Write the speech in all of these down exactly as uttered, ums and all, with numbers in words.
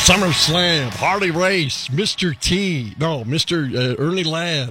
SummerSlam, Harley Race, Mister T, no, Mister Uh, Ernie Ladd.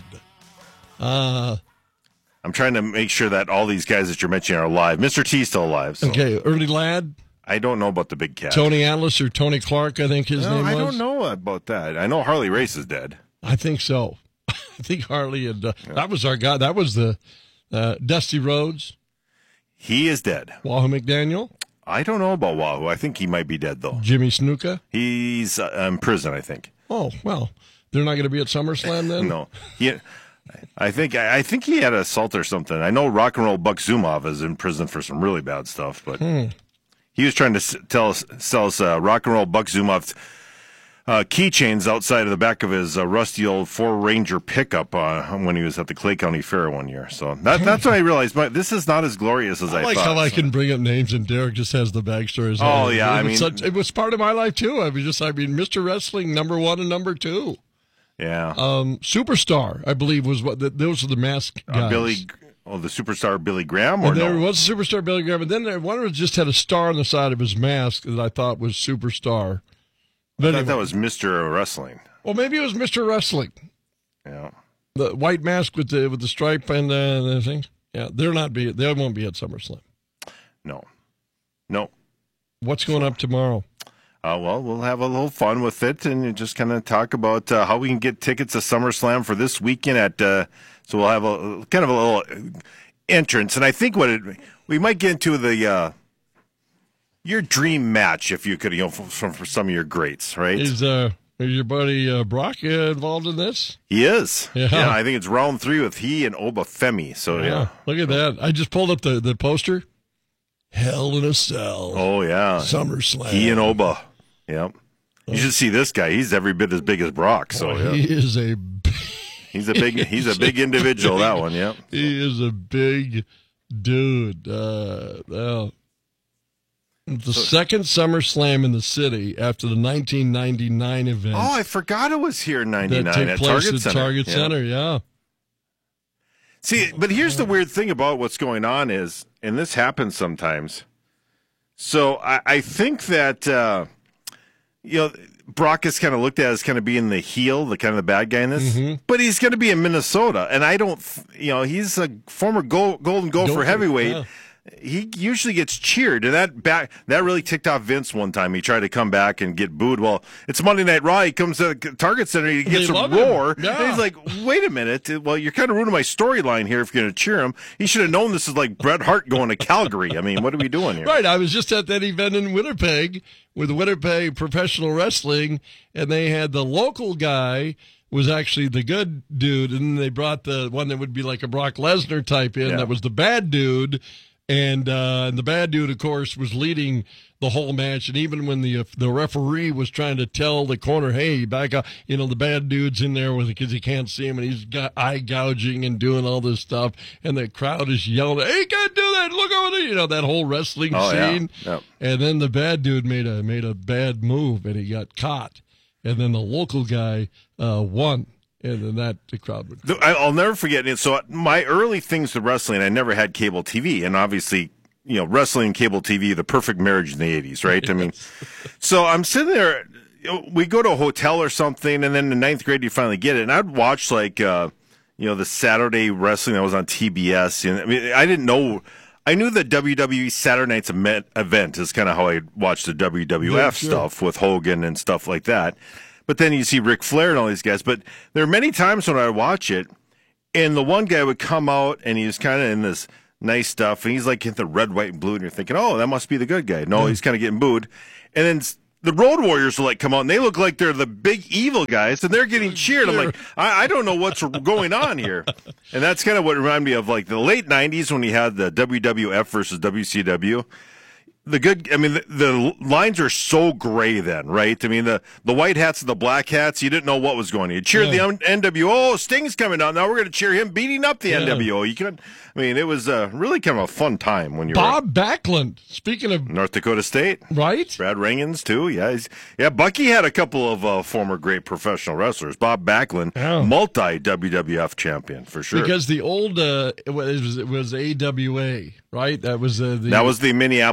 Uh, I'm trying to make sure that all these guys that you're mentioning are alive. Mister T's still alive. So. Okay, Ernie Ladd. I don't know about the big cat. Tony Atlas or Tony Clark, I think his no, name I was. I don't know about that. I know Harley Race is dead. I think so. I think Harley and uh, yeah. that was our guy. That was the uh, Dusty Rhodes. He is dead. Wahoo McDaniel. I don't know about Wahoo. I think he might be dead, though. Jimmy Snuka? He's uh, in prison, I think. Oh, well, they're not going to be at SummerSlam then? No. He, I think I think he had assault or something. I know Rock and Roll Buck Zumov is in prison for some really bad stuff, but hmm. he was trying to tell us, sell us uh, Rock and Roll Buck Zumov uh, keychains outside of the back of his uh, rusty old Ford Ranger pickup uh, when he was at the Clay County Fair one year. So that, that's when I realized my, this is not as glorious as I, I like thought. how I so. can bring up names and Derek just has the backstories. Oh, yeah, it I mean. Such, it was part of my life, too. I was just, I mean, Mister Wrestling, number one and number two. Yeah. Um, Superstar, I believe, was what, the, those were the mask guys. Uh, Billy, oh, the superstar Billy Graham? Or and there no? was a Superstar Billy Graham, and then there, one was just had a star on the side of his mask that I thought was Superstar. But I thought anyway. that was Mister Wrestling. Well, maybe it was Mister Wrestling. Yeah. The white mask with the with the stripe and uh, the thing. Yeah, they're not be they won't be at SummerSlam. No. No. What's going up tomorrow? Uh, well, we'll have a little fun with it and just kind of talk about uh, how we can get tickets to SummerSlam for this weekend. At uh, so we'll have a kind of a little entrance, and I think what it, we might get into the uh, your dream match if you could, you know, from for some of your greats, right? Is uh is your buddy uh, Brock uh, involved in this? He is. Yeah. yeah, I think it's round three with he and Oba Femi. So yeah, yeah. Look at that! I just pulled up the, the poster. Hell in a Cell. Oh yeah, SummerSlam. He and Oba. Yep. You should see this guy. He's every bit as big as Brock. So Boy, yeah. he is a. He's a big. He's a big individual. That one. Yep. He is a big dude. Uh, well, the so, second SummerSlam in the city after the nineteen ninety-nine event. Oh, I forgot it was here in ninety-nine that took at place Target at Center. Target yeah. Center. Yeah. See, but here's the weird thing about what's going on is, and this happens sometimes. So I, I think that uh, you know Brock is kind of looked at as kind of being the heel, the kind of the bad guy in this, mm-hmm. but he's going to be in Minnesota, and I don't, you know, he's a former gold, Golden Gopher Gopher, heavyweight. Yeah. He usually gets cheered, and that back that really ticked off Vince one time. He tried to come back and get booed. Well, it's Monday Night Raw. He comes to the Target Center. He gets they a roar. Yeah. And he's like, wait a minute. Well, you're kind of ruining my storyline here if you're going to cheer him. He should have known this is like Bret Hart going to Calgary. I mean, what are we doing here? Right. I was just at that event in Winnipeg with Winnipeg Professional Wrestling, and they had the local guy was actually the good dude, and then they brought the one that would be like a Brock Lesnar type in. Yeah. That was the bad dude. And, uh, and the bad dude, of course, was leading the whole match. And even when the uh, the referee was trying to tell the corner, hey, back up, you know, the bad dude's in there with it because he can't see him, and he's got eye gouging and doing all this stuff. And the crowd is yelling, hey, you can't do that. Look over there. You know, that whole wrestling oh, scene. Yeah. Yep. And then the bad dude made a made a bad move, and he got caught. And then the local guy uh, won. And then that the crowd would. I'll never forget it. So my early things to wrestling, I never had cable T V, and obviously, you know, wrestling and cable T V, the perfect marriage in the eighties, right? Yes. I mean, so I'm sitting there. You know, we go to a hotel or something, and then in the ninth grade you finally get it. And I'd watch like, uh, you know, the Saturday wrestling that was on T B S. And I mean, I didn't know. I knew the W W E Saturday Night's event is kind of how I watched the W W F yeah, sure. stuff with Hogan and stuff like that. But then you see Ric Flair and all these guys. But there are many times when I watch it, and the one guy would come out, and he was kind of in this nice stuff, and he's like in the red, white, and blue, and you're thinking, oh, that must be the good guy. No, yeah. he's kind of getting booed. And then the Road Warriors will like come out, and they look like they're the big evil guys, and they're getting cheered. I'm like, I, I don't know what's going on here. And that's kind of what reminded me of like the late nineties when you had the W W F versus W C W. The good, I mean, the, the lines are so gray then, right? I mean, the, the white hats and the black hats, you didn't know what was going on. You cheered yeah. the N W O, oh, Sting's coming out. Now we're going to cheer him beating up the yeah. N W O. You can, I mean, it was uh, really kind of a fun time when you Bob were. Bob Backlund, speaking of. North Dakota State. Right? Brad Rangans, too. Yeah, he's, yeah. Bucky had a couple of uh, former great professional wrestlers. Bob Backlund, oh. multi-W W F champion, for sure. Because the old, uh, it was, it was A W A, right? That was uh, the. That was the Minneapolis-based.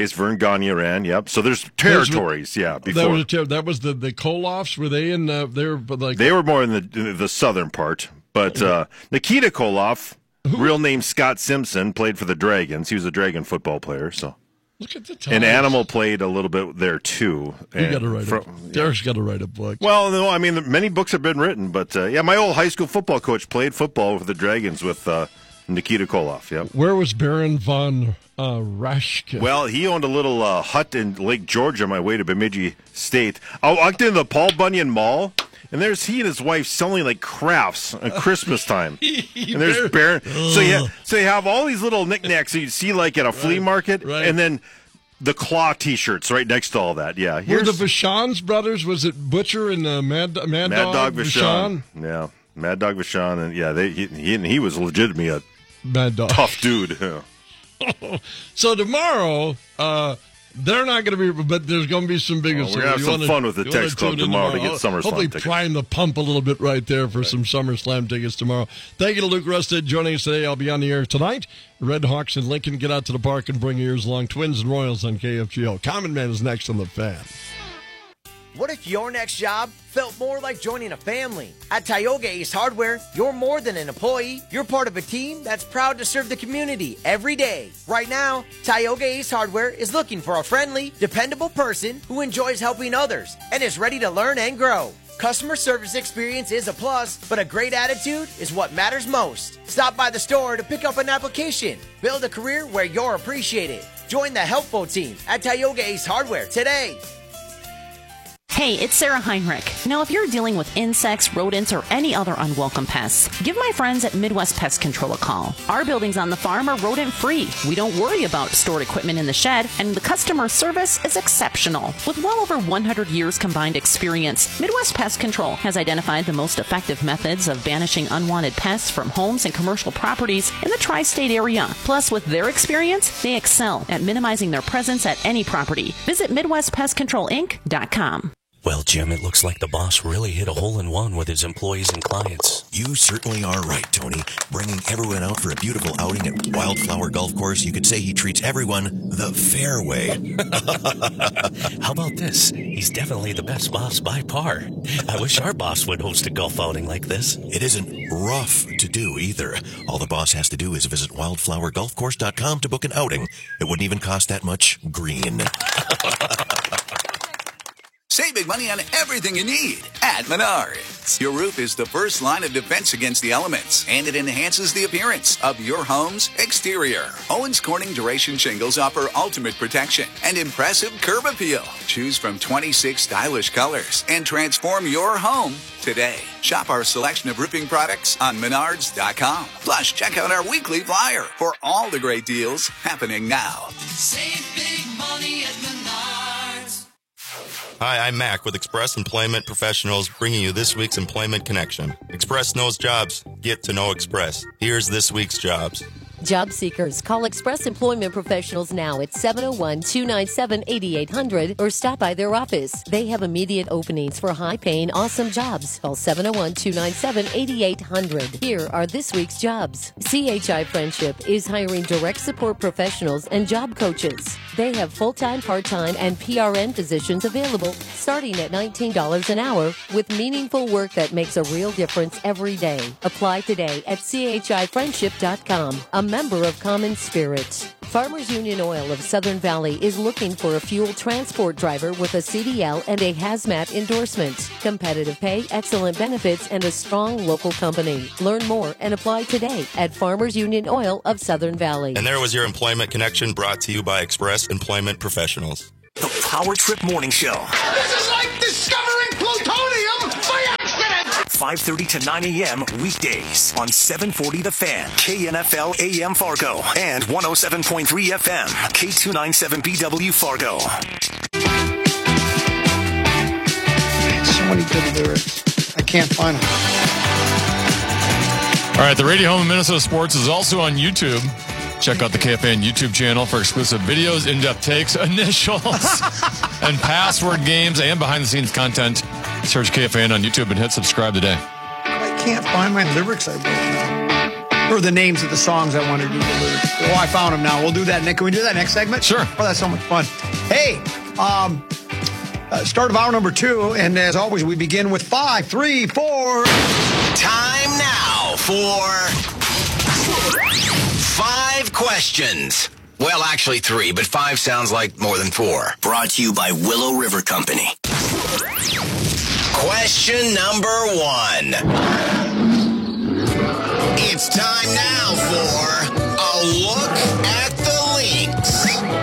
Price, Vern Gagne ran. Yep. So there's territories. Those, yeah. Before that was, a, that was the the Koloffs. Were they in? Uh, they were like they were more in the in the southern part. But uh, Nikita Koloff, Who? real name Scott Simpson, played for the Dragons. He was a Dragon football player. So. Look at the times. And Animal played a little bit there too. You got to write from, a, Derek's got to write a book. Well, no, I mean many books have been written, but uh, yeah, my old high school football coach played football with the Dragons with uh, Nikita Koloff. Yep. Where was Baron von uh, Raschke? Well, he owned a little uh, hut in Lake George on my way to Bemidji State. I walked into the Paul Bunyan Mall. And there's he and his wife selling like crafts at Christmas time. And there's Baron. So you, so you have all these little knickknacks that you see like at a flea right, market. right. And then the claw T-shirts right next to all that. Yeah. Were the Vachon's brothers? Was it Butcher and uh, Mad, Mad, Mad Dog, Dog Vachon? Vachon? Yeah. Mad Dog Vachon. And yeah, they, he, he, he was legitimately a Mad Dog. tough dude. Yeah. So tomorrow... Uh, They're not going to be, but there's going to be some bigger. Well, we're going to have some wanna, fun with the text club tomorrow, tomorrow to get SummerSlam Hopefully tickets. prime the pump a little bit right there for right. some SummerSlam tickets tomorrow. Thank you to Luke Rusted joining us today. I'll be on the air tonight. Red Hawks and Lincoln get out to the park and bring ears along. Twins and Royals on K F G O. Common Man is next on the Fan. What if your next job felt more like joining a family? At Tioga Ace Hardware, you're more than an employee. You're part of a team that's proud to serve the community every day. Right now, Tioga Ace Hardware is looking for a friendly, dependable person who enjoys helping others and is ready to learn and grow. Customer service experience is a plus, but a great attitude is what matters most. Stop by the store to pick up an application. Build a career where you're appreciated. Join the helpful team at Tioga Ace Hardware today. Hey, it's Sarah Heinrich. Now, if you're dealing with insects, rodents, or any other unwelcome pests, give my friends at Midwest Pest Control a call. Our buildings on the farm are rodent-free. We don't worry about stored equipment in the shed, and the customer service is exceptional. With well over one hundred years combined experience, Midwest Pest Control has identified the most effective methods of banishing unwanted pests from homes and commercial properties in the tri-state area. Plus, with their experience, they excel at minimizing their presence at any property. Visit Midwest Pest Control Inc dot com. Well, Jim, it looks like the boss really hit a hole-in-one with his employees and clients. You certainly are right, Tony. Bringing everyone out for a beautiful outing at Wildflower Golf Course, you could say he treats everyone the fair way. How about this? He's definitely the best boss by far. I wish our boss would host a golf outing like this. It isn't rough to do either. All the boss has to do is visit wildflower golf course dot com to book an outing. It wouldn't even cost that much green. Save big money on everything you need at Menards. Your roof is the first line of defense against the elements, and it enhances the appearance of your home's exterior. Owens Corning Duration Shingles offer ultimate protection and impressive curb appeal. Choose from twenty-six stylish colors and transform your home today. Shop our selection of roofing products on Menards dot com. Plus, check out our weekly flyer for all the great deals happening now. Save big money at Menards. Hi, I'm Mac with Express Employment Professionals, bringing you this week's Employment Connection. Express knows jobs. Get to know Express. Here's this week's jobs. Job seekers, call Express Employment Professionals now at seven oh one, two nine seven, eight eight hundred or stop by their office. They have immediate openings for high-paying, awesome jobs. Call seven oh one, two nine seven, eight eight hundred. Here are this week's jobs. C H I Friendship is hiring direct support professionals and job coaches. They have full-time, part-time, and P R N positions available starting at nineteen dollars an hour with meaningful work that makes a real difference every day. Apply today at C H I friendship dot com. A member of Common Spirit. Farmers Union Oil of Southern Valley is looking for a fuel transport driver with a C D L and a hazmat endorsement. Competitive pay, excellent benefits, and a strong local company. Learn more and apply today at Farmers Union Oil of Southern Valley. And there was your Employment Connection brought to you by Express Employment Professionals. The Power Trip Morning Show. This is like discovering plutonium by accident! five thirty to nine a.m. weekdays on seven forty The Fan, K N F L A M Fargo, and one oh seven point three F M, K two ninety-seven B W Fargo. So many good lyrics. I can't find them. All right, the Radio Home of Minnesota Sports is also on YouTube. Check out the K F A N YouTube channel for exclusive videos, in-depth takes, initials, and password games, and behind-the-scenes content. Search K F A N on YouTube and hit subscribe today. I can't find my lyrics I wrote down. or the names of the songs I wanted to do the lyrics. Oh, I found them now. We'll do that. Nick, can we do that next segment? Sure. Oh, that's so much fun. Hey, um, uh, start of hour number two, and as always, we begin with five, three, four. Time now for five questions. Well, actually three, but five sounds like more than four. Brought to you by Willow River Company. Question number one. It's time now for a look at the links.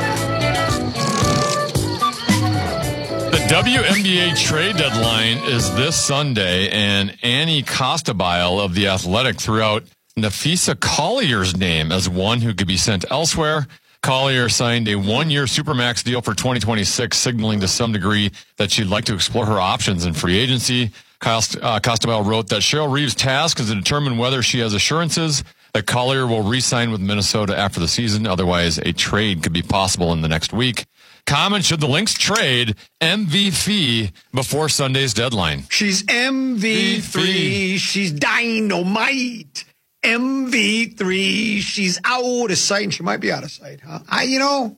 The W N B A trade deadline is this Sunday, and Annie Costabile of The Athletic threw out Nafisa Collier's name as one who could be sent elsewhere. Collier signed a one-year Supermax deal for twenty twenty-six, signaling to some degree that she'd like to explore her options in free agency. Cost, uh, Costabile wrote that Cheryl Reeves' task is to determine whether she has assurances that Collier will re-sign with Minnesota after the season. Otherwise, a trade could be possible in the next week. Comment, should the Lynx trade M V P before Sunday's deadline? She's M V three. She's dynamite. M V three. She's out of sight, and she might be out of sight, huh? I, you know,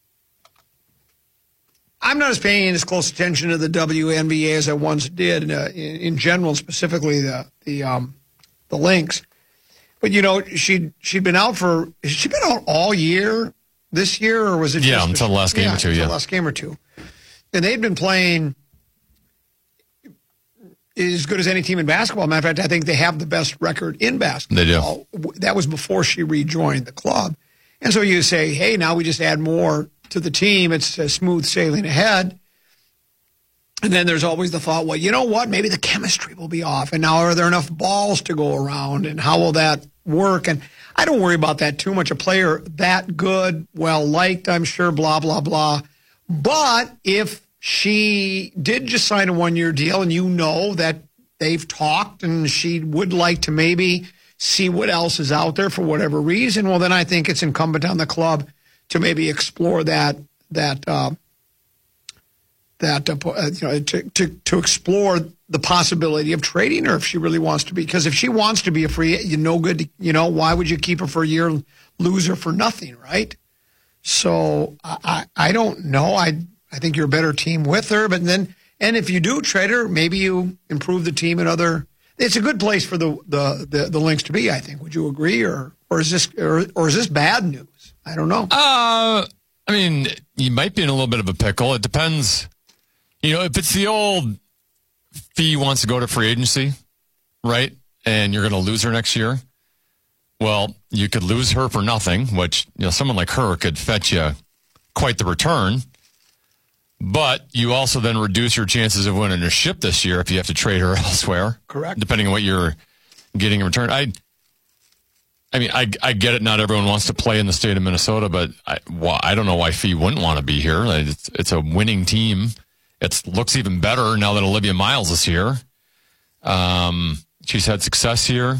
I'm not as paying as close attention to the W N B A as I once did, uh, in, in general, specifically the the um, the Lynx. But you know, she she'd been out for has she been out all year this year, or was it yeah just until the last game yeah, or two? Until Yeah, the last game or two, and they'd been playing as good as any team in basketball. Matter of fact, I think they have the best record in basketball. They do. That was before she rejoined the club. And so you say, hey, now we just add more to the team. It's a smooth sailing ahead. And then there's always the thought, well, you know what? Maybe the chemistry will be off. And now are there enough balls to go around? And how will that work? And I don't worry about that too much. A player that good, well-liked, I'm sure, blah, blah, blah. But if she did just sign a one-year deal, and you know that they've talked and she would like to maybe see what else is out there for whatever reason, well, then I think it's incumbent on the club to maybe explore that that uh, that uh, you know to, to to explore the possibility of trading her if she really wants to be. Because if she wants to be a free, you know, good, you know, why would you keep her for a year and lose her for nothing, right? So I I don't know. I. I think you're a better team with her, but then, and if you do trade her, maybe you improve the team in other. It's a good place for the the the, the Lynx to be, I think. Would you agree, or or is this or, or is this bad news? I don't know. Uh, I mean, you might be in a little bit of a pickle. It depends. You know, if it's the old Fee wants to go to free agency, right, and you're going to lose her next year. Well, you could lose her for nothing, which you know someone like her could fetch you quite the return. But you also then reduce your chances of winning a ship this year if you have to trade her elsewhere. Correct. Depending on what you're getting in return. I I mean, I, I get it. Not everyone wants to play in the state of Minnesota, but I, well, I don't know why Fee wouldn't want to be here. It's, it's a winning team. It looks even better now that Olivia Miles is here. Um, she's had success here.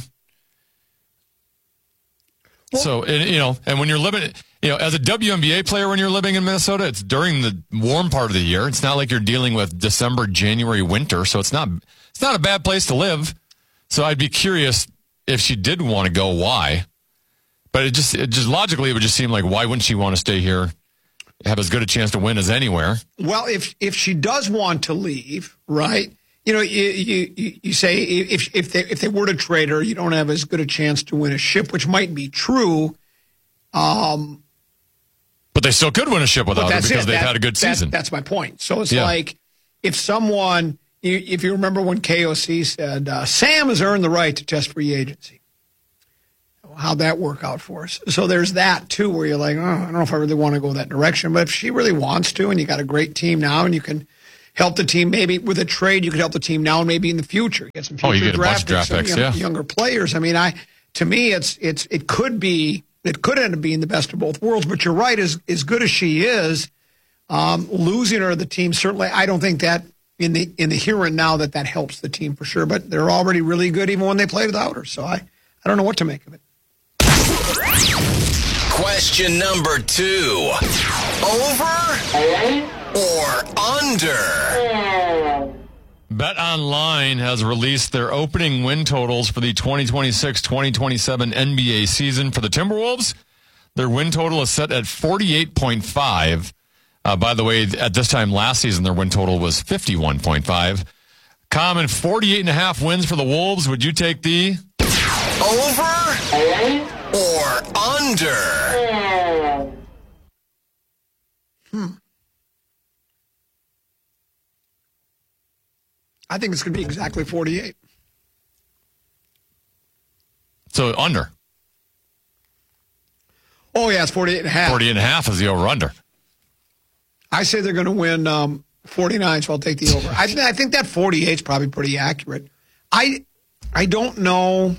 Well, so, and, you know, and when you're living, you know, as a W N B A player, when you're living in Minnesota, it's during the warm part of the year. It's not like you're dealing with December, January, winter. So it's not, it's not a bad place to live. So I'd be curious if she did want to go, why? But it just, it just logically, it would just seem like, why wouldn't she want to stay here, have as good a chance to win as anywhere? Well, if if she does want to leave, right? You know, you you, you say if if they if they were to trade her, you don't have as good a chance to win a ship, which might be true. Um, but they still could win a ship without her because it. they've that, had a good that, season. That's my point. So it's yeah. like if someone, if you remember when K O C said, uh, Sam has earned the right to test free agency. How'd that work out for us? So there's that, too, where you're like, oh, I don't know if I really want to go that direction. But if she really wants to, and you got a great team now, and you can help the team maybe with a trade, you could help the team now and maybe in the future. Get some future oh, you get draft, a bunch of draft picks, young, yeah. younger players. I mean, I to me, it's it's it could be, it could end up being the best of both worlds. But you're right, as, as good as she is, um, losing her, the team, certainly, I don't think that in the in the here and now that that helps the team for sure. But they're already really good even when they play without her. So I, I don't know what to make of it. Question number two. Over or under? BetOnline has released their opening win totals for the twenty twenty-six twenty twenty-seven N B A season. For the Timberwolves, their win total is set at forty-eight point five. Uh, by the way, at this time last season, their win total was fifty-one point five. Common forty-eight and a half wins for the Wolves. Would you take the over or under? Hmm. I think it's going to be exactly forty-eight. So under. Oh, yeah, it's forty-eight and a half. forty-eight and a half is the over-under. I say they're going to win um, forty-nine, so I'll take the over. I, th- I think that forty-eight is probably pretty accurate. I I don't know.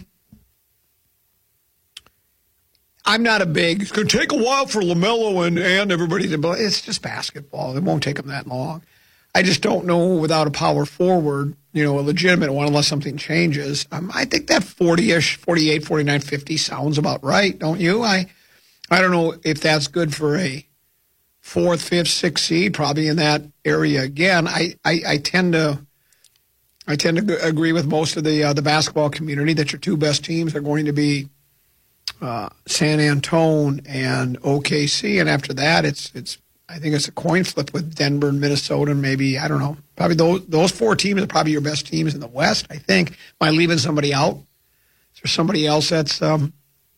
I'm not a big, it's going to take a while for LaMelo and, and everybody to, but it's just basketball. It won't take them that long. I just don't know without a power forward, you know, a legitimate one, unless something changes. Um, I think that forty-ish, forty-eight, forty-nine, fifty sounds about right, don't you? I I don't know if that's good for a fourth, fifth, sixth seed, probably in that area again. I, I, I tend to I tend to g- agree with most of the uh, the basketball community that your two best teams are going to be uh, San Antonio and O K C, and after that, it's it's I think it's a coin flip with Denver and Minnesota, and maybe I don't know. Probably those those four teams are probably your best teams in the West. I think. Am I leaving somebody out? Is there somebody else that's um,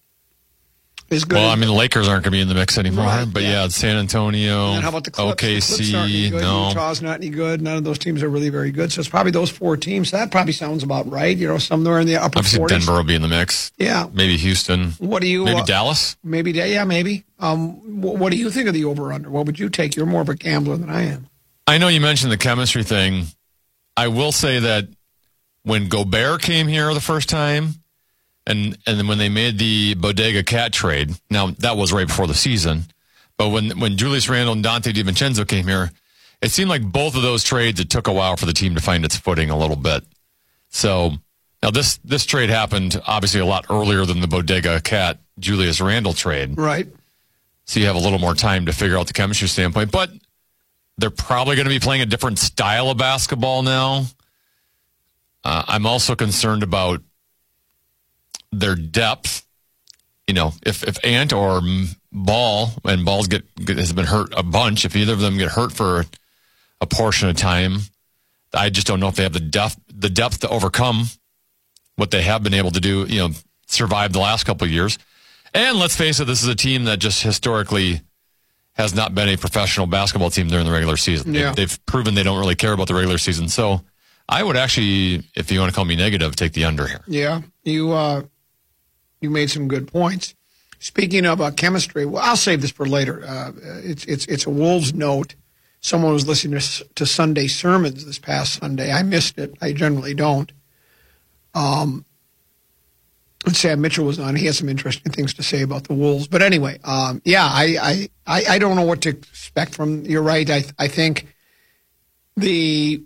is good? Well, I mean, the Lakers aren't going to be in the mix anymore. Right, but yeah. yeah, San Antonio, And how about the Clips? O K The C, Clips aren't any good. no. Utah's not any good. None of those teams are really very good. So it's probably those four teams. So that probably sounds about right. You know, somewhere in the upper Obviously, forties. Denver will be in the mix. Yeah. Maybe Houston. What do you? Maybe uh, Dallas. Maybe, yeah, maybe. Um, wh- what do you think of the over/under? What would you take? You're more of a gambler than I am. I know you mentioned the chemistry thing. I will say that when Gobert came here the first time, and and then when they made the Bodega Cat trade, now that was right before the season, but when when Julius Randle and Dante DiVincenzo came here, it seemed like both of those trades, it took a while for the team to find its footing a little bit. So now this this trade happened obviously a lot earlier than the Bodega Cat Julius Randle trade. Right. So you have a little more time to figure out the chemistry standpoint, but they're probably going to be playing a different style of basketball now. Uh, I'm also concerned about their depth. You know, if, if Ant or Ball, and Ball's get, get has been hurt a bunch, if either of them get hurt for a portion of time, I just don't know if they have the depth, the depth to overcome what they have been able to do, you know, survive the last couple of years. And let's face it, this is a team that just historically has not been a professional basketball team during the regular season. Yeah. They've, they've proven they don't really care about the regular season. So I would actually, if you want to call me negative, take the under here. Yeah, you uh, you made some good points. Speaking of uh, chemistry, well, I'll save this for later. Uh, it's it's it's a Wolves note. Someone was listening to, to Sunday sermons this past Sunday. I missed it. I generally don't. Um, and Sam Mitchell was on. He had some interesting things to say about the Wolves. But anyway, um, yeah, I, I, I, I don't know what to expect from. You're right. I I think the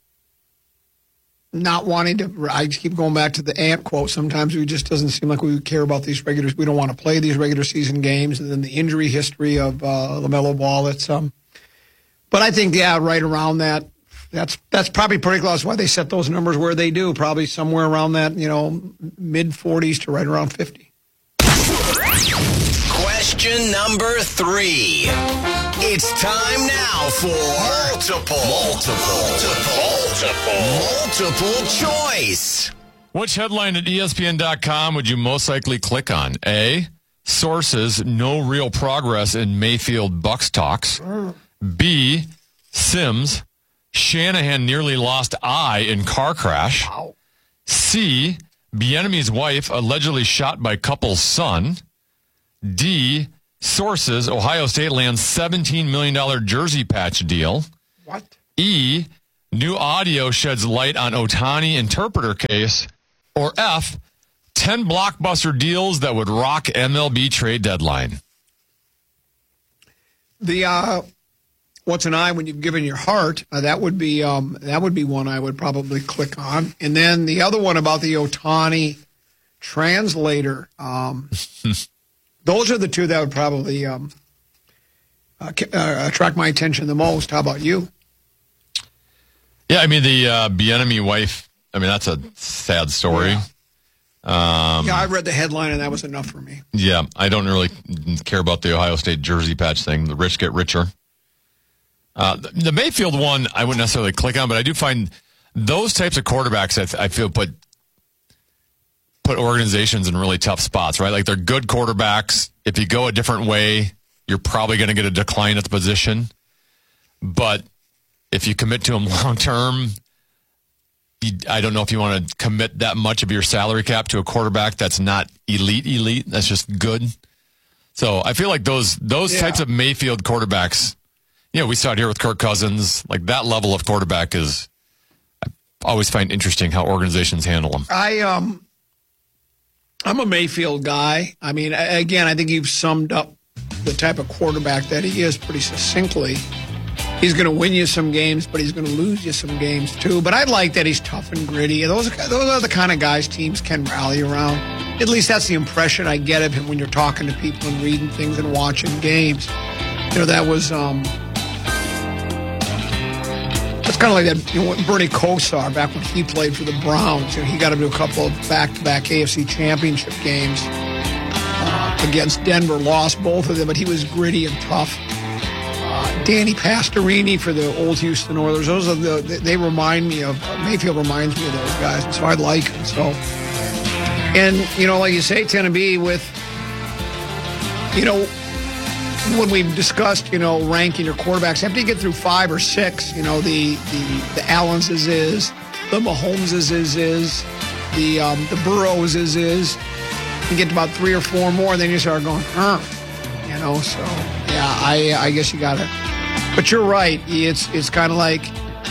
not wanting to. I keep going back to the Ant quote. Sometimes it just doesn't seem like we care about these regulars. We don't want to play these regular season games, and then the injury history of uh, LaMelo Ball. It's um. But I think yeah, right around that. That's that's probably pretty close. Why they set those numbers where they do, probably somewhere around that, you know, mid forties to right around fifty. Question number three. It's time now for multiple, multiple, multiple, multiple choice. Which headline at E S P N dot com would you most likely click on? A, sources, no real progress in Mayfield Bucks talks. B, Sims, Shanahan nearly lost eye in car crash. Wow. C, Bieniemy's wife allegedly shot by couple's son. D, sources, Ohio State lands seventeen million dollars jersey patch deal. What? E, new audio sheds light on Ohtani interpreter case. Or F, ten blockbuster deals that would rock M L B trade deadline. The uh, what's an eye when you've given your heart? Uh, that would be um, that would be one I would probably click on. And then the other one about the Ohtani translator. Um, those are the two that would probably um, uh, uh, attract my attention the most. How about you? Yeah, Yeah, I mean, the uh, Bieniemy wife, I mean, that's a sad story. Yeah. Um, yeah, I read the headline, and that was enough for me. Yeah, I don't really care about the Ohio State jersey patch thing. The rich get richer. Uh, the, the Mayfield one, I wouldn't necessarily click on, but I do find those types of quarterbacks, I, I feel, put put organizations in really tough spots, right? Like, they're good quarterbacks. If you go a different way, you're probably going to get a decline at the position. But if you commit to them long term, I don't know if you want to commit that much of your salary cap to a quarterback that's not elite, elite. That's just good. So I feel like those those yeah. types of Mayfield quarterbacks, you know, we saw it here with Kirk Cousins. Like, that level of quarterback is, I always find interesting how organizations handle them. I, um, I'm a Mayfield guy. I mean, again, I think you've summed up the type of quarterback that he is pretty succinctly. He's going to win you some games, but he's going to lose you some games too. But I like that he's tough and gritty. Those, those are the kind of guys teams can rally around. At least that's the impression I get of him when you're talking to people and reading things and watching games. You know, that was um, that's kind of like that. You know, Bernie Kosar back when he played for the Browns. You know, he got him to a couple of back-to-back A F C Championship games uh, against Denver. Lost both of them, but he was gritty and tough. Danny Pastorini for the old Houston Oilers. Those are the they remind me of Mayfield reminds me of those guys, and so I like them. So, and you know, like you say, Tennessee with you know when we've discussed you know ranking your quarterbacks, after you get through five or six, you know the the the Allenses is, the Mahomeses is is, the um, the Burrows is is. You get to about three or four more, and then you start going, huh? You know, so yeah, I I guess you got to. But you're right. It's it's kind of like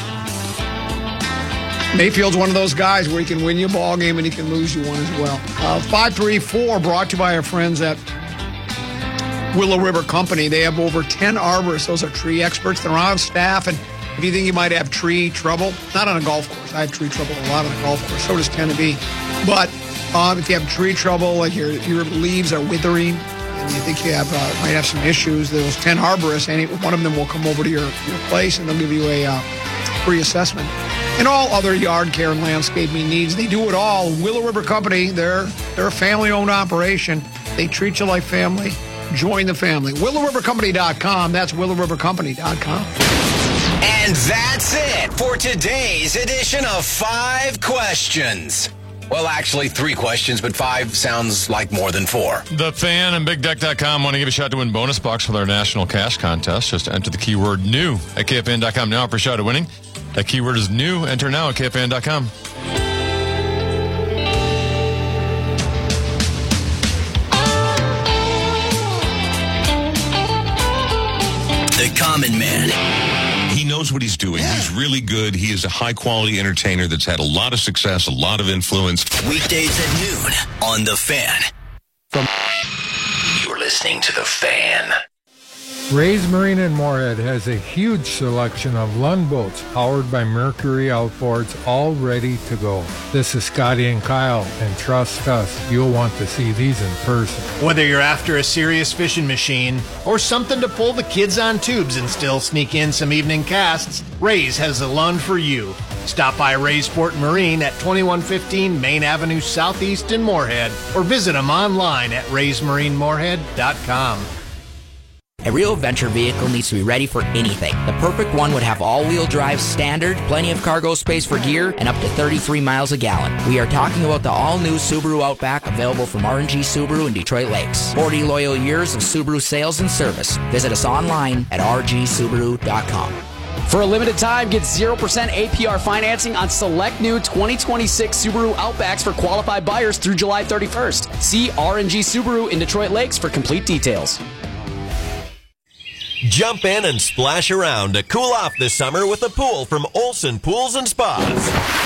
Mayfield's one of those guys where he can win you a ball game and he can lose you one as well. Uh, five three four brought to you by our friends at Willow River Company. They have over ten arborists. Those are tree experts. They're on staff. And if you think you might have tree trouble, not on a golf course. I have tree trouble a lot on a golf course. So does Tennessee. But um, if you have tree trouble, like your, your leaves are withering, and you think you have uh, might have some issues, those ten arborists, any one of them will come over to your, your place and they'll give you a uh, free assessment. And all other yard care and landscaping needs, they do it all. Willow River Company, they're they're a family-owned operation. They treat you like family. Join the family. willow river company dot com. That's willow river company dot com. And that's it for today's edition of Five Questions. Well, actually, three questions, but five sounds like more than four. The Fan and Big Deck dot com want to give a shot to win bonus bucks with our national cash contest. Just enter the keyword new at K F N dot com now for a shot at winning. That keyword is new. Enter now at K F N dot com. The Common Man. He knows what he's doing. Yeah. He's really good. He is a high-quality entertainer that's had a lot of success, a lot of influence. Weekdays at noon on The Fan. From You're listening to The Fan. Ray's Marine in Moorhead has a huge selection of Lund boats powered by Mercury Outboards, all ready to go. This is Scotty and Kyle, and trust us, you'll want to see these in person. Whether you're after a serious fishing machine or something to pull the kids on tubes and still sneak in some evening casts, Ray's has the Lund for you. Stop by Ray's Sport and Marine at twenty-one fifteen Main Avenue Southeast in Moorhead or visit them online at rays marine moorhead dot com. A real venture vehicle needs to be ready for anything. The perfect one would have all-wheel drive standard, plenty of cargo space for gear, and up to thirty-three miles a gallon. We are talking about the all-new Subaru Outback, available from R and G Subaru in Detroit Lakes. forty loyal years of Subaru sales and service. Visit us online at r g subaru dot com. For a limited time, get zero percent A P R financing on select new twenty twenty-six Subaru Outbacks for qualified buyers through July thirty-first. See R and G Subaru in Detroit Lakes for complete details. Jump in and splash around to cool off this summer with a pool from Olson Pools and Spas.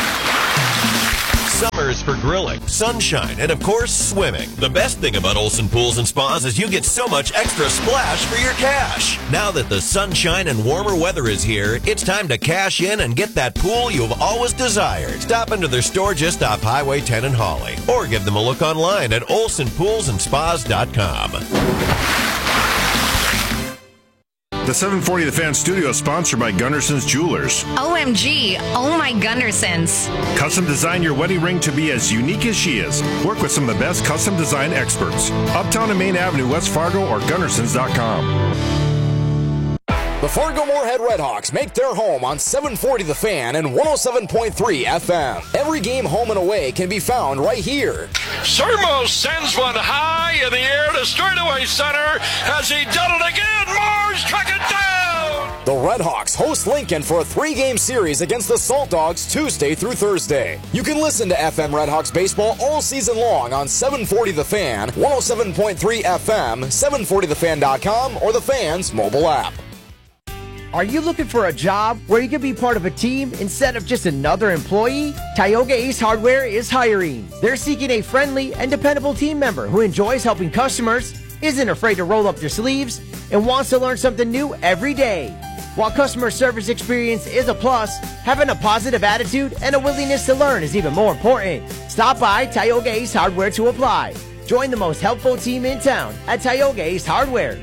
Summers for grilling, sunshine, and of course, swimming. The best thing about Olson Pools and Spas is you get so much extra splash for your cash. Now that the sunshine and warmer weather is here, it's time to cash in and get that pool you've always desired. Stop into their store just off Highway ten in Hawley, or give them a look online at olson pools and spas dot com. The seven forty The Fan studio is sponsored by Gunderson's Jewelers. O M G, oh my Gundersons. Custom design your wedding ring to be as unique as she is. Work with some of the best custom design experts. Uptown and Main Avenue, West Fargo, or Gundersons dot com. The Fargo-Moorhead Redhawks make their home on seven forty The Fan and one oh seven point three F M. Every game home and away can be found right here. Sermo sends one high in the air to straightaway center. Has he done it again? Mars struck it down! The Redhawks host Lincoln for a three-game series against the Salt Dogs Tuesday through Thursday. You can listen to F M Redhawks baseball all season long on seven forty The Fan, one oh seven point three F M, seven forty the fan dot com, or the Fan's mobile app. Are you looking for a job where you can be part of a team instead of just another employee? Tioga Ace Hardware is hiring. They're seeking a friendly and dependable team member who enjoys helping customers, isn't afraid to roll up their sleeves, and wants to learn something new every day. While customer service experience is a plus, having a positive attitude and a willingness to learn is even more important. Stop by Tioga Ace Hardware to apply. Join the most helpful team in town at Tioga Ace Hardware.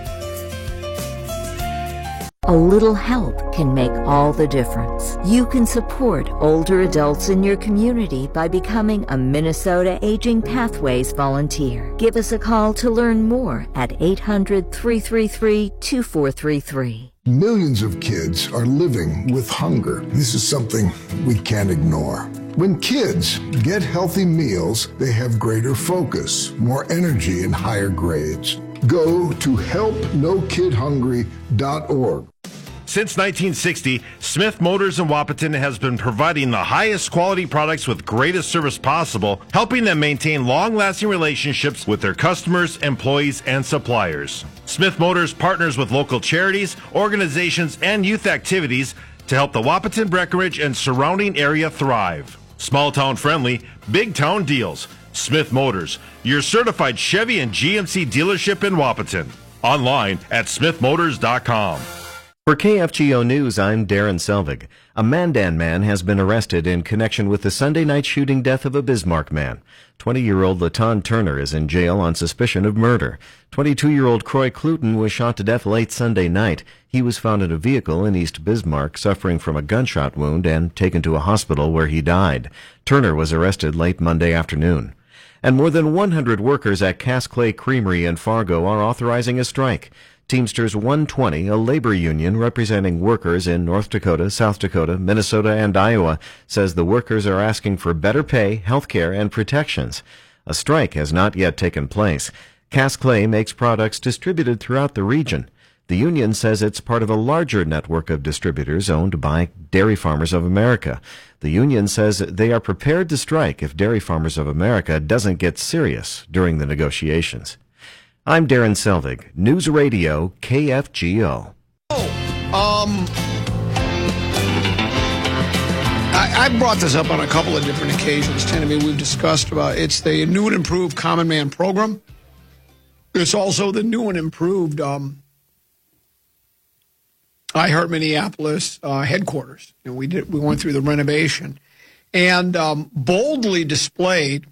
A little help can make all the difference. You can support older adults in your community by becoming a Minnesota Aging Pathways volunteer. Give us a call to learn more at eight hundred, three three three, two four three three. Millions of kids are living with hunger. This is something we can't ignore. When kids get healthy meals, they have greater focus, more energy, and higher grades. Go to help no kid hungry dot org. Since nineteen sixty, Smith Motors in Wahpeton has been providing the highest quality products with greatest service possible, helping them maintain long-lasting relationships with their customers, employees, and suppliers. Smith Motors partners with local charities, organizations, and youth activities to help the Wahpeton, Breckenridge, and surrounding area thrive. Small town friendly, big town deals. Smith Motors, your certified Chevy and G M C dealership in Wahpeton. Online at smith motors dot com. For K F G O News, I'm Darren Selvig. A Mandan man has been arrested in connection with the Sunday night shooting death of a Bismarck man. twenty-year-old Laton Turner is in jail on suspicion of murder. twenty-two-year-old Croy Cluton was shot to death late Sunday night. He was found in a vehicle in East Bismarck, suffering from a gunshot wound and taken to a hospital where he died. Turner was arrested late Monday afternoon. And more than one hundred workers at Cass Clay Creamery in Fargo are authorizing a strike. Teamsters one twenty, a labor union representing workers in North Dakota, South Dakota, Minnesota, and Iowa, says the workers are asking for better pay, health care, and protections. A strike has not yet taken place. Cass Clay makes products distributed throughout the region. The union says it's part of a larger network of distributors owned by Dairy Farmers of America. The union says they are prepared to strike if Dairy Farmers of America doesn't get serious during the negotiations. I'm Darren Selvig, News Radio K F G O. Um, I, I brought this up on a couple of different occasions, Tim. I mean, we've discussed about it's the new and improved Common Man program. It's also the new and improved um, iHeart Minneapolis uh, headquarters. You know, we did we went through the renovation, and um, boldly displayed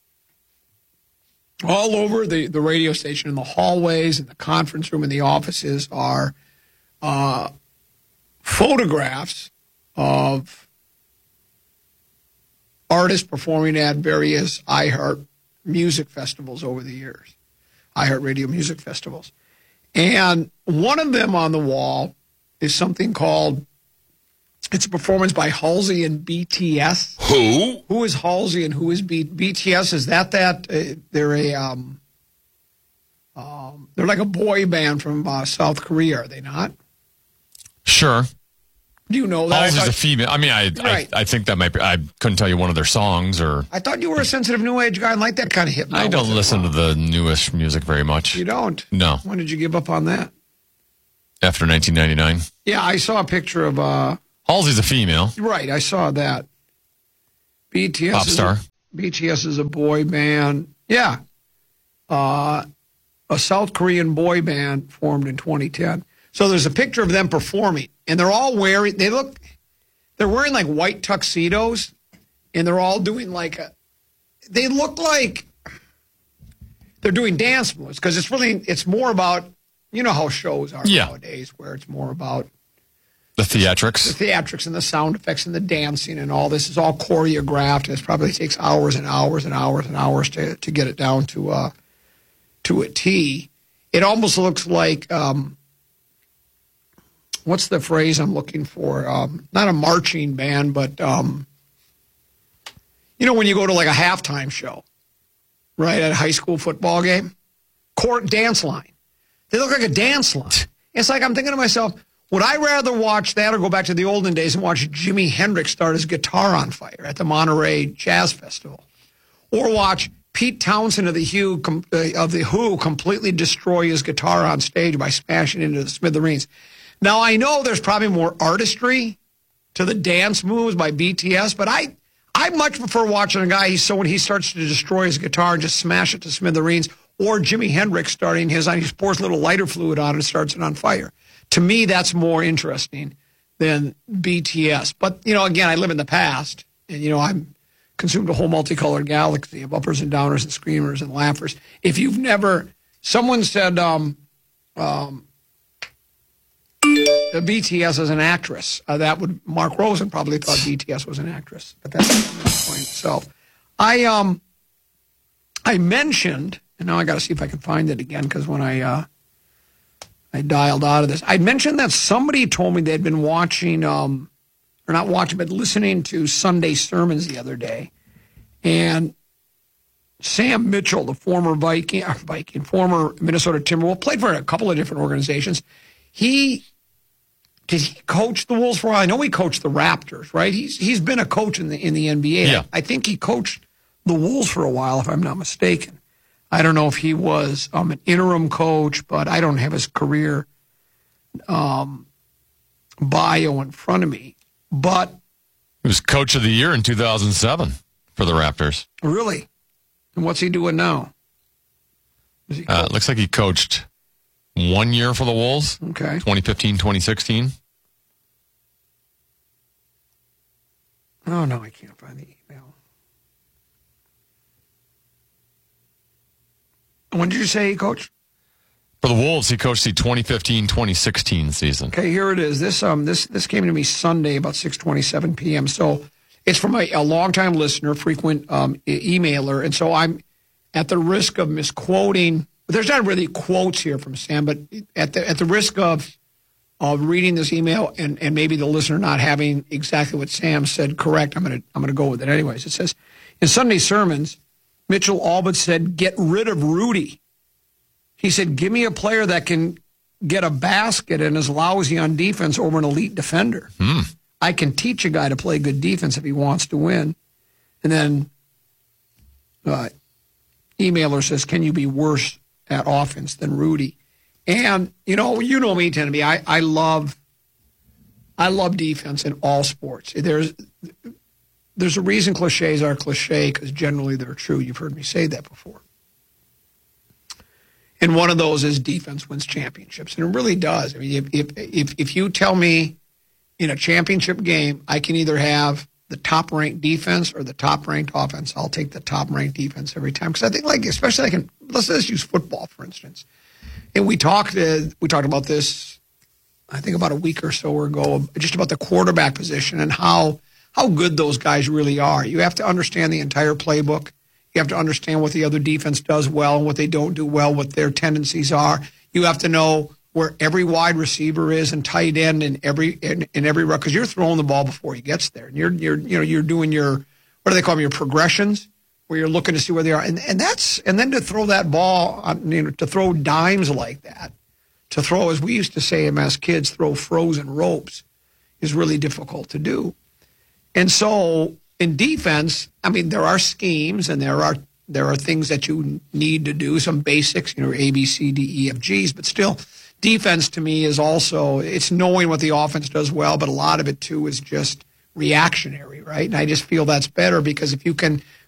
all over the, the radio station, in the hallways, in the conference room, in the offices, are uh, photographs of artists performing at various iHeart music festivals over the years, iHeart Radio music festivals. And one of them on the wall is something called, it's a performance by Halsey and B T S. Who? Who is Halsey and who is B- BTS? Is that that? Uh, they're a, um, um, they're like a boy band from uh, South Korea, are they not? Sure. Do you know that? Halsey's a female. I mean, I, right. I I think that might be, I couldn't tell you one of their songs or. I thought you were a sensitive new age guy and like that kind of hip. I don't listen to the newish music very much. You don't? No. When did you give up on that? After nineteen ninety-nine. Yeah, I saw a picture of. Uh, Halsey's a female. Right, I saw that. B T S Pop star. Is a, B T S is a boy band. Yeah. Uh, a South Korean boy band formed in twenty ten. So there's a picture of them performing, and they're all wearing, they look, they're wearing like white tuxedos, and they're all doing like a, they look like they're doing dance moves, because it's really, it's more about you know how shows are Yeah. nowadays, where it's more about The theatrics. the theatrics and the sound effects and the dancing and all this is all choreographed. And it probably takes hours and hours and hours and hours to, to get it down to uh, to a T. It almost looks like, um, what's the phrase I'm looking for? Um, not a marching band, but, um, you know, when you go to like a halftime show, right, at a high school football game, court dance line. They look like a dance line. It's like I'm thinking to myself, would I rather watch that or go back to the olden days and watch Jimi Hendrix start his guitar on fire at the Monterey Jazz Festival? Or watch Pete Townsend of the, Who, com, uh, of the Who completely destroy his guitar on stage by smashing into the smithereens? Now, I know there's probably more artistry to the dance moves by B T S, but I, I much prefer watching a guy, so when he starts to destroy his guitar and just smash it to smithereens, or Jimi Hendrix starting his, he pours a little lighter fluid on it and starts it on fire. To me, that's more interesting than B T S. But, you know, again, I live in the past, and, you know, I'm consumed a whole multicolored galaxy of uppers and downers and screamers and laughers. If you've never, someone said um, um, B T S is an actress. Uh, that would, Mark Rosen probably thought B T S was an actress, but that's not the point itself. I, um, I mentioned, and now I got to see if I can find it again, because when I, uh, I dialed out of this. I mentioned that somebody told me they'd been watching, um, or not watching, but listening to Sunday sermons the other day. And Sam Mitchell, the former Viking, uh, Viking, former Minnesota Timberwolves, played for a couple of different organizations. He, did he coach the Wolves for a while? I know he coached the Raptors, right? He's he's been a coach in the in the N B A. Yeah. I, I think he coached the Wolves for a while, if I'm not mistaken. I don't know if he was um, an interim coach, but I don't have his career um, bio in front of me. But He was coach of the year in two thousand seven for the Raptors. really, and what's he doing now? He Uh, looks like he coached one year for the Wolves. Okay. twenty fifteen, twenty sixteen. Oh, no, I can't find the email. When did you say he coached? For the Wolves, he coached the twenty fifteen, twenty sixteen season. Okay, here it is. This um this this came to me Sunday about six twenty-seven p.m. So it's from a, a longtime listener, frequent um, e- emailer, and so I'm at the risk of misquoting. There's not really quotes here from Sam, but at the at the risk of of reading this email and, and maybe the listener not having exactly what Sam said correct, I'm gonna I'm gonna go with it anyways. It says in Sunday sermons, Mitchell Albert said, "Get rid of Rudy." He said, "Give me a player that can get a basket and is lousy on defense over an elite defender. Hmm. I can teach a guy to play good defense if he wants to win." And then uh, emailer says, "Can you be worse at offense than Rudy?" And, you know, you know me, Tenneby, I, I love I love defense in all sports. There's there's a reason cliches are cliche, because generally they're true. You've heard me say that before. And one of those is defense wins championships. And it really does. I mean, if, if, if, if you tell me in a championship game, I can either have the top-ranked defense or the top-ranked offense, I'll take the top-ranked defense every time. Because I think, like, especially like in, let's just use football, for instance. And we talked, uh, we talked about this, I think about a week or so ago, just about the quarterback position and how how good those guys really are. You have to understand the entire playbook. You have to understand what the other defense does well and what they don't do well, what their tendencies are. You have to know where every wide receiver is and tight end in every in, in every ruck, because you're throwing the ball before he gets there. And you're you're you know you're doing your, what do they call them, your progressions, where you're looking to see where they are. And and that's and then to throw that ball on, you know, to throw dimes like that, to throw, as we used to say as kids, throw frozen ropes, is really difficult to do. And so in defense, I mean, there are schemes and there are there are things that you need to do, some basics, you know, A, B, C, D, E, F, Gs, but still, defense to me is also, it's knowing what the offense does well, but a lot of it too is just reactionary, right? And I just feel that's better, because if you can